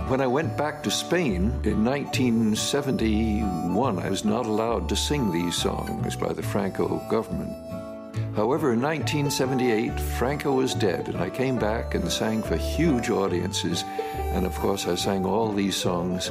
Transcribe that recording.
When I went back to Spain in 1971, I was not allowed to sing these songs by the Franco government. However, in 1978, Franco was dead, and I came back and sang for huge audiences. And of course, I sang all these songs